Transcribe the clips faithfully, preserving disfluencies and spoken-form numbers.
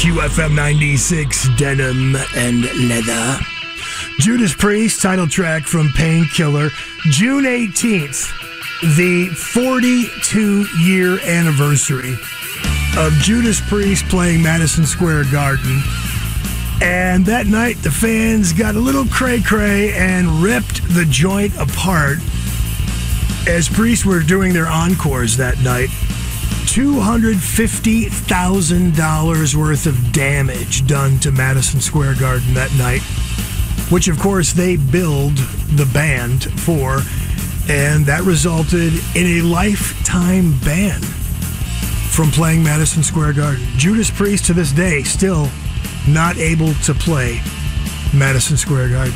Q F M ninety-six, Denim and Leather. Judas Priest, title track from Painkiller. June eighteenth, the forty-two-year anniversary of Judas Priest playing Madison Square Garden. And that night, the fans got a little cray-cray and ripped the joint apart as Priest were doing their encores that night. two hundred fifty thousand dollars worth of damage done to Madison Square Garden that night, which, of course, they billed the band for, and that resulted in a lifetime ban from playing Madison Square Garden. Judas Priest, to this day, still not able to play Madison Square Garden.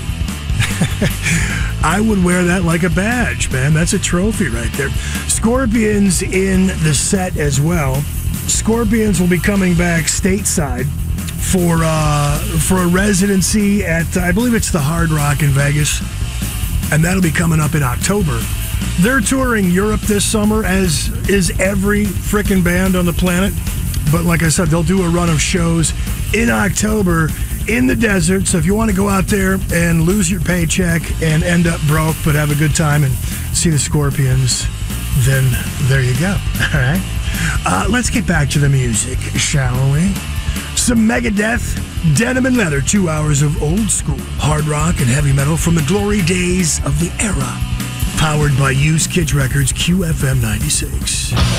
I would wear that like a badge, man. That's a trophy right there. Scorpions in the set as well. Scorpions will be coming back stateside for uh, for a residency at, I believe it's the Hard Rock in Vegas, and that'll be coming up in October. They're touring Europe this summer, as is every frickin' band on the planet. But like I said, they'll do a run of shows in October in the desert. So if you want to go out there and lose your paycheck and end up broke but have a good time and see the Scorpions, then there you go. All right. Uh, let's get back to the music, shall we? Some Megadeth, Denim and Leather, two hours of old school hard rock and heavy metal from the glory days of the era. Powered by Used Kids Records, Q F M ninety-six.